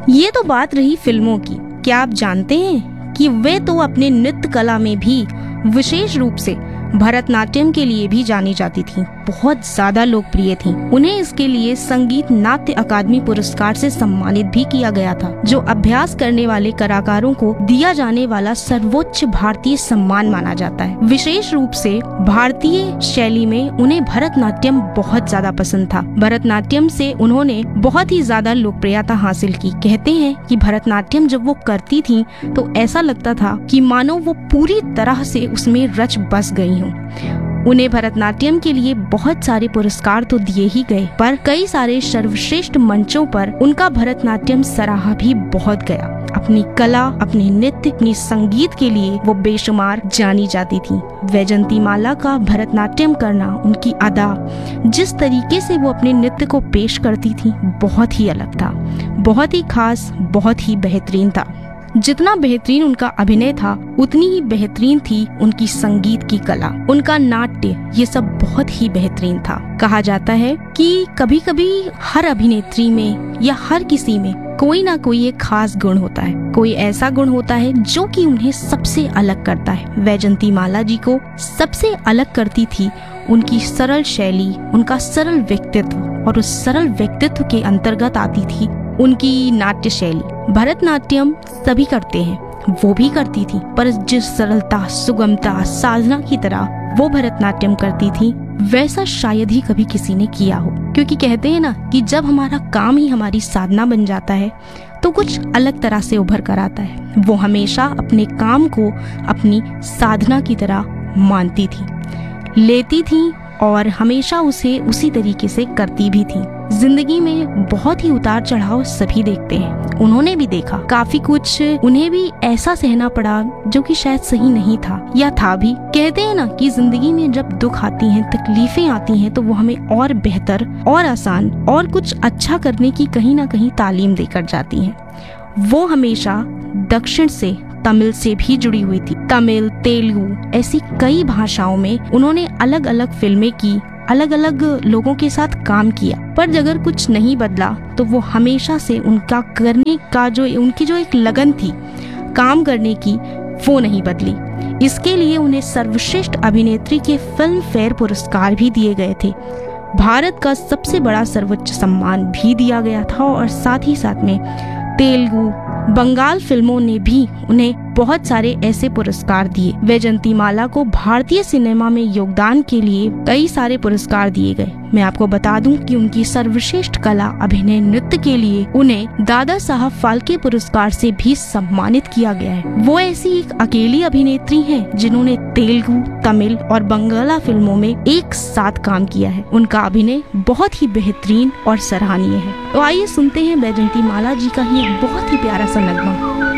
ये तो बात रही फिल्मों की। क्या आप जानते हैं कि वे तो अपने नृत्य कला में भी विशेष रूप से भरतनाट्यम के लिए भी जानी जाती थी, बहुत ज्यादा लोकप्रिय थी। उन्हें इसके लिए संगीत नाट्य अकादमी पुरस्कार से सम्मानित भी किया गया था, जो अभ्यास करने वाले कलाकारों को दिया जाने वाला सर्वोच्च भारतीय सम्मान माना जाता है। विशेष रूप से भारतीय शैली में उन्हें भरतनाट्यम बहुत ज्यादा पसंद था। भरतनाट्यम से उन्होंने बहुत ही ज्यादा लोकप्रियता हासिल की। कहते हैं कि भरतनाट्यम जब वो करती थी तो ऐसा लगता था कि मानो वो पूरी तरह से उसमें रच बस गई। उन्हें भरतनाट्यम के लिए बहुत सारे पुरस्कार तो दिए ही गए, पर कई सारे सर्वश्रेष्ठ मंचों पर उनका भरतनाट्यम सराहा भी बहुत गया। अपनी कला, अपने नृत्य, अपनी संगीत के लिए वो बेशुमार जानी जाती थी। वैजयंतीमाला का भरतनाट्यम करना, उनकी अदा, जिस तरीके से वो अपने नृत्य को पेश करती थी, बहुत ही अलग था, बहुत ही खास, बहुत ही बेहतरीन था। जितना बेहतरीन उनका अभिनय था, उतनी ही बेहतरीन थी उनकी संगीत की कला, उनका नाट्य, ये सब बहुत ही बेहतरीन था। कहा जाता है कि कभी कभी हर अभिनेत्री में या हर किसी में कोई ना कोई एक खास गुण होता है, कोई ऐसा गुण होता है जो कि उन्हें सबसे अलग करता है। वैजयंतीमाला जी को सबसे अलग करती थी उनकी सरल शैली, उनका सरल व्यक्तित्व, और उस सरल व्यक्तित्व के अंतर्गत आती थी उनकी नाट्य शैली। भरतनाट्यम सभी करते हैं, वो भी करती थी, पर जिस सरलता, सुगमता, साधना की तरह वो भरतनाट्यम करती थी, वैसा शायद ही कभी किसी ने किया हो। क्योंकि कहते हैं ना कि जब हमारा काम ही हमारी साधना बन जाता है तो कुछ अलग तरह से उभर कर आता है। वो हमेशा अपने काम को अपनी साधना की तरह मानती थी, लेती थी और हमेशा उसे उसी तरीके से करती भी थी। जिंदगी में बहुत ही उतार चढ़ाव सभी देखते हैं, उन्होंने भी देखा काफी कुछ, उन्हें भी ऐसा सहना पड़ा जो कि शायद सही नहीं था या था भी। कहते हैं ना कि जिंदगी में जब दुख आती हैं, तकलीफें आती हैं, तो वो हमें और बेहतर और आसान और कुछ अच्छा करने की कहीं ना कहीं तालीम देकर जाती हैं। वो हमेशा दक्षिण से, तमिल से भी जुड़ी हुई थी। तमिल, तेलुगु, ऐसी कई भाषाओं में उन्होंने अलग अलग फिल्में की, अलग अलग लोगों के साथ काम किया, पर अगर कुछ नहीं बदला तो वो हमेशा से उनका करने का उनकी जो एक लगन थी काम करने की, वो नहीं बदली। इसके लिए उन्हें सर्वश्रेष्ठ अभिनेत्री के फिल्म फेयर पुरस्कार भी दिए गए थे, भारत का सबसे बड़ा सर्वोच्च सम्मान भी दिया गया था, और साथ ही साथ में तेलुगु, बंगाल फिल्मों ने भी उन्हें बहुत सारे ऐसे पुरस्कार दिए। वैजयंतीमाला को भारतीय सिनेमा में योगदान के लिए कई सारे पुरस्कार दिए गए। मैं आपको बता दूं कि उनकी सर्वश्रेष्ठ कला, अभिनय, नृत्य के लिए उन्हें दादा साहब फाल्के पुरस्कार से भी सम्मानित किया गया है। वो ऐसी एक अकेली अभिनेत्री हैं जिन्होंने तेलुगु, तमिल और बंगाला फिल्मों में एक साथ काम किया है। उनका अभिनय बहुत ही बेहतरीन और सराहनीय है। तो आइए सुनते हैं वैजयंतीमाला जी का ही एक बहुत ही प्यारा सा नगमा।